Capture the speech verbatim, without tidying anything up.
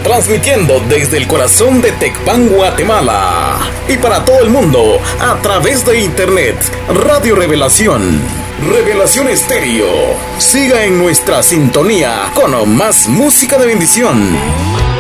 transmitiendo desde el corazón de Tecpan, Guatemala. Y para todo el mundo, a través de internet, Radio Revelación. Revelación Estéreo. Siga en nuestra sintonía con más música de bendición.